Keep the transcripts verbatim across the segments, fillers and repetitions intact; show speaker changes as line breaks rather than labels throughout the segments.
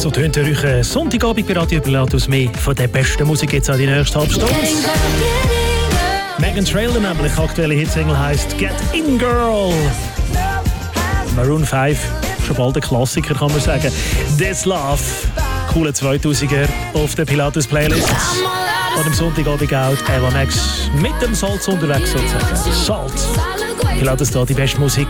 So tönt euch Sonntagabend bei Radio Pilatus mehr von der besten Musik jetzt an die nächste halbe Stunde. Meghan Trainor, nämlich aktuelle Hitsingle heisst Get In Girl. Maroon fünf, schon bald ein Klassiker, kann man sagen. This Love, coole zweitausender auf der Pilatus Playlist. Und am Sonntagabend auch Eva Max mit dem Salz unterwegs sozusagen. Salz. Pilatus da die beste Musik.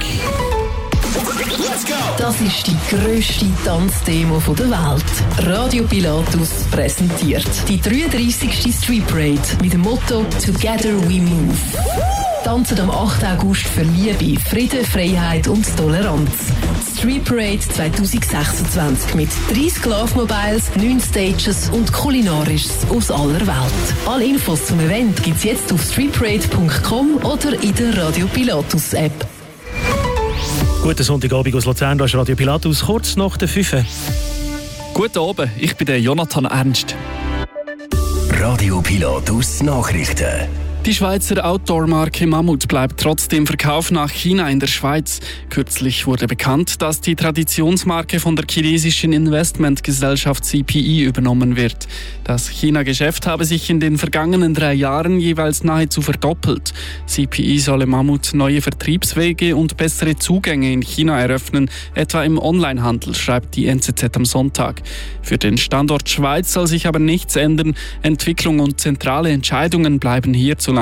Das ist die grösste Tanzdemo der Welt. Radio Pilatus präsentiert die dreiunddreissigste Street Parade mit dem Motto «Together we move». Tanzen am achten August für Liebe, Frieden, Freiheit und Toleranz. Street Parade zwanzig sechsundzwanzig mit dreißig Love-Mobiles, neun Stages und Kulinarisches aus aller Welt. Alle Infos zum Event gibt es jetzt auf streetparade punkt com oder in der Radio Pilatus App.
Guten Sonntagabend aus Luzern, da ist Radio Pilatus, kurz nach der fünf.
Guten Abend, ich bin der Jonathan Ernst.
Radio Pilatus Nachrichten.
Die Schweizer Outdoor-Marke Mammut bleibt trotzdem Verkauf nach China in der Schweiz. Kürzlich wurde bekannt, dass die Traditionsmarke von der chinesischen Investmentgesellschaft C P E übernommen wird. Das China-Geschäft habe sich in den vergangenen drei Jahren jeweils nahezu verdoppelt. C P E solle Mammut neue Vertriebswege und bessere Zugänge in China eröffnen, etwa im Onlinehandel, schreibt die N Z Z am Sonntag. Für den Standort Schweiz soll sich aber nichts ändern. Entwicklung und zentrale Entscheidungen bleiben hierzulande.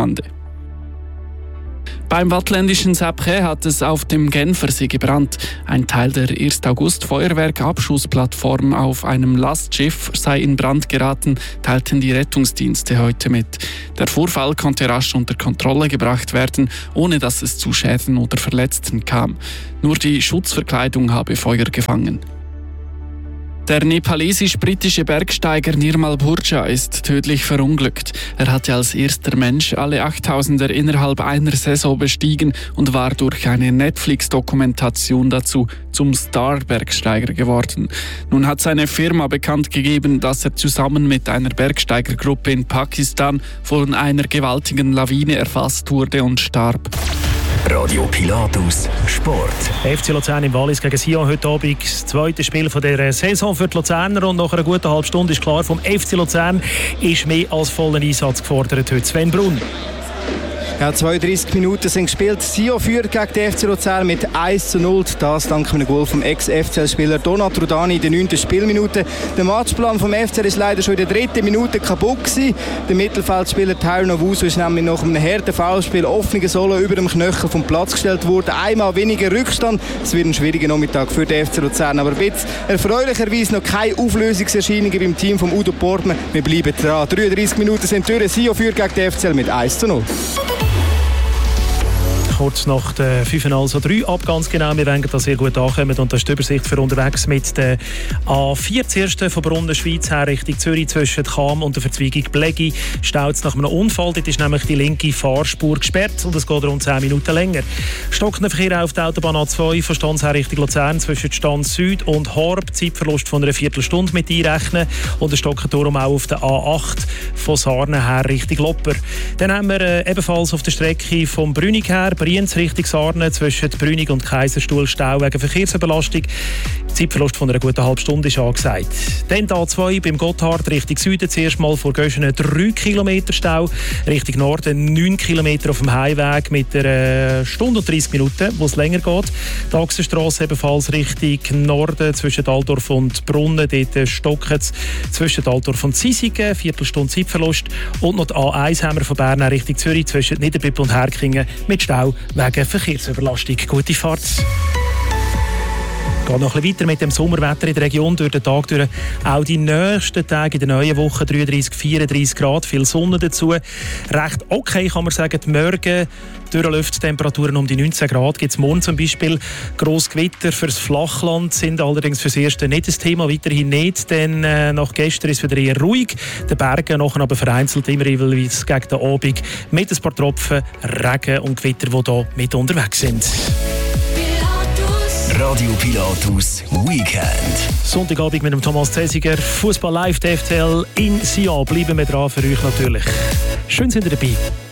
Beim wattländischen Sapré hat es auf dem Genfersee gebrannt. Ein Teil der ersten August-Feuerwerk-Abschussplattform auf einem Lastschiff sei in Brand geraten, teilten die Rettungsdienste heute mit. Der Vorfall konnte rasch unter Kontrolle gebracht werden, ohne dass es zu Schäden oder Verletzten kam. Nur die Schutzverkleidung habe Feuer gefangen. Der nepalesisch-britische Bergsteiger Nirmal Bhurja ist tödlich verunglückt. Er hatte als erster Mensch alle achttausender innerhalb einer Saison bestiegen und war durch eine Netflix-Dokumentation dazu zum Star-Bergsteiger geworden. Nun hat seine Firma bekannt gegeben, dass er zusammen mit einer Bergsteigergruppe in Pakistan von einer gewaltigen Lawine erfasst wurde und starb.
Radio Pilatus Sport.
F C Luzern im Wallis gegen Sion heute Abend. Das zweite Spiel von der Saison für die Luzerner. Und nach einer guten halben Stunde ist klar, vom F C Luzern ist mehr als vollen Einsatz gefordert heute. Sven Brunn.
Ja, zweiunddreissig Minuten sind gespielt. Sion führt gegen den F C Luzern mit eins zu null. Das dank einem Goal vom Ex-F C L-Spieler Donat Rudani in der neunten Spielminute. Der Matchplan vom F C L ist leider schon in der dritten Minute kaputt gewesen. Der Mittelfeldspieler Tyron Owusu ist nämlich nach einem harten Foulspiel offene Sohle über dem Knöchel vom Platz gestellt worden. Einmal weniger Rückstand. Es wird ein schwieriger Nachmittag für den F C Luzern. Aber jetzt erfreulicherweise noch keine Auflösungserscheinungen beim Team von Udo Portmann. Wir bleiben dran. dreiunddreissig Minuten sind durch. Sion führt gegen den F C L mit eins zu null.
Kurz nach der fünf also drei ab, ganz genau. Wir wollen das sehr gut ankommen und das ist die Übersicht für unterwegs mit der A vier zuerst von Brunnen, Schweiz her Richtung Zürich zwischen Cham und der Verzweigung Blegi. Staut es nach einem Unfall, dort ist nämlich die linke Fahrspur gesperrt und es geht rund zehn Minuten länger. Stockender Verkehr auf der Autobahn A zwei von Stanz her Richtung Luzern zwischen Stanz Süd und Horb. Zeitverlust von einer Viertelstunde mit einrechnen und der Stockenturm auch auf der A acht von Sarnen her Richtung Lopper. Dann haben wir äh, ebenfalls auf der Strecke vom Brünig her Brienz Richtung Sarnen zwischen Brünig und Kaiserstuhl Stau wegen Verkehrsüberlastung. Zeitverlust von einer guten halben Stunde ist angesagt. Dann die A zwei beim Gotthard Richtung Süden zuerst mal vor Göschenen drei Kilometer Stau, Richtung Norden neun Kilometer auf dem Highweg mit einer Stunde und dreissig Minuten, wo es länger geht. Die Achsenstrasse ebenfalls Richtung Norden zwischen Altdorf und Brunnen, dort stocken es zwischen Altdorf und Zisigen, Viertelstunde Zeitverlust. Und noch die A eins haben wir von Bern Richtung Zürich zwischen Niederbipp und Herkingen mit Stau wegen Verkehrsüberlastung. Gute Fahrt. Geht noch ein bisschen weiter mit dem Sommerwetter in der Region durch den Tag durch. Auch die nächsten Tage in der neuen Woche dreiunddreissig, vierunddreissig Grad, viel Sonne dazu. Recht okay kann man sagen, die Morgen durch Lufttemperaturen um die neunzehn Grad. Gibt es morgen zum Beispiel grosse Gewitter fürs Flachland, sind allerdings fürs Erste nicht das Thema, weiterhin nicht, denn äh, nach gestern ist es wieder eher ruhig. Die Berge nachher aber vereinzelt immer jeweils gegen den Abend mit ein paar Tropfen Regen und Gewitter, die hier mit unterwegs sind.
Radio Pilatus Weekend.
Sonntagabend mit dem Thomas Zesiger. Fußball live, der F C L in Sion. Bleiben wir dran für euch natürlich. Schön sind ihr dabei.